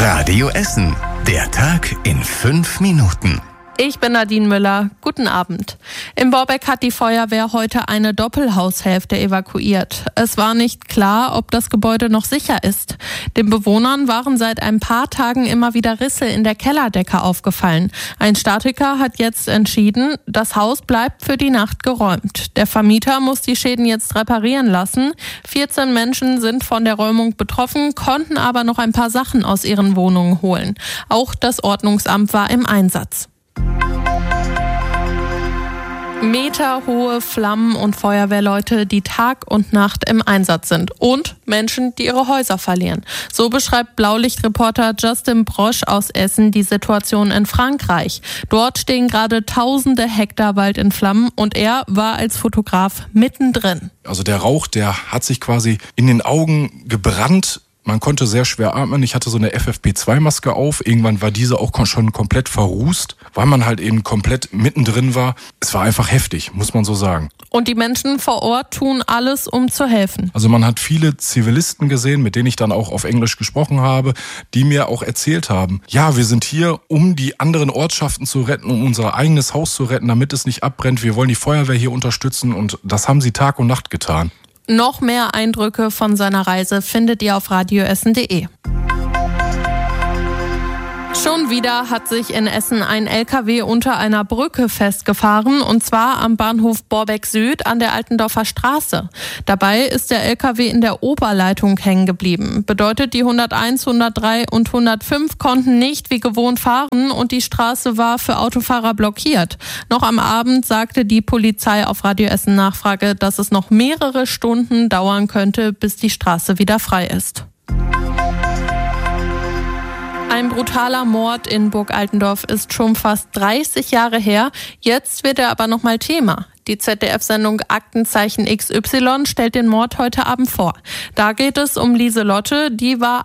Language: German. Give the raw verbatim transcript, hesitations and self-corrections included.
Radio Essen. Der Tag in fünf Minuten. Ich bin Nadine Müller. Guten Abend. In Borbeck hat die Feuerwehr heute eine Doppelhaushälfte evakuiert. Es war nicht klar, ob das Gebäude noch sicher ist. Den Bewohnern waren seit ein paar Tagen immer wieder Risse in der Kellerdecke aufgefallen. Ein Statiker hat jetzt entschieden, das Haus bleibt für die Nacht geräumt. Der Vermieter muss die Schäden jetzt reparieren lassen. vierzehn Menschen sind von der Räumung betroffen, konnten aber noch ein paar Sachen aus ihren Wohnungen holen. Auch das Ordnungsamt war im Einsatz. Meterhohe Flammen und Feuerwehrleute, die Tag und Nacht im Einsatz sind. Und Menschen, die ihre Häuser verlieren. So beschreibt Blaulichtreporter Justin Brosch aus Essen die Situation in Frankreich. Dort stehen gerade tausende Hektar Wald in Flammen und er war als Fotograf mittendrin. Also der Rauch, der hat sich quasi in den Augen gebrannt. Man konnte sehr schwer atmen. Ich hatte so eine F F P zwei Maske auf. Irgendwann war diese auch schon komplett verrußt, weil man halt eben komplett mittendrin war. Es war einfach heftig, muss man so sagen. Und die Menschen vor Ort tun alles, um zu helfen. Also man hat viele Zivilisten gesehen, mit denen ich dann auch auf Englisch gesprochen habe, die mir auch erzählt haben, ja, wir sind hier, um die anderen Ortschaften zu retten, um unser eigenes Haus zu retten, damit es nicht abbrennt. Wir wollen die Feuerwehr hier unterstützen und das haben sie Tag und Nacht getan. Noch mehr Eindrücke von seiner Reise findet ihr auf radioessen punkt de. Schon wieder hat sich in Essen ein L K W unter einer Brücke festgefahren, und zwar am Bahnhof Borbeck Süd an der Altendorfer Straße. Dabei ist der L K W in der Oberleitung hängen geblieben. Bedeutet, die hunderteins, hundertdrei und hundertfünf konnten nicht wie gewohnt fahren und die Straße war für Autofahrer blockiert. Noch am Abend sagte die Polizei auf Radio Essen Nachfrage, dass es noch mehrere Stunden dauern könnte, bis die Straße wieder frei ist. Ein brutaler Mord in Burg Altendorf ist schon fast dreißig Jahre her. Jetzt wird er aber nochmal Thema. Die Z D F-Sendung Aktenzeichen X Y stellt den Mord heute Abend vor. Da geht es um Lieselotte, die war